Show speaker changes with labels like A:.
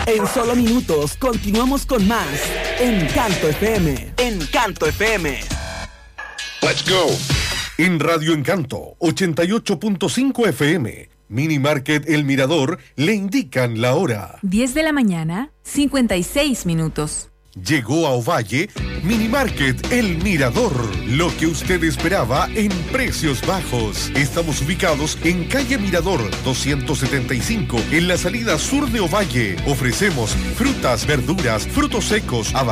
A: En solo minutos continuamos con más Encanto FM. Encanto FM.
B: Let's go. En Radio Encanto 88.5 FM, Mini Market El Mirador le indican la hora.
C: 10 de la mañana, 56 minutos.
B: Llegó a Ovalle Mini Market El Mirador. Lo que usted esperaba en precios bajos. Estamos ubicados en calle Mirador 275, en la salida sur de Ovalle. Ofrecemos frutas, verduras, frutos secos,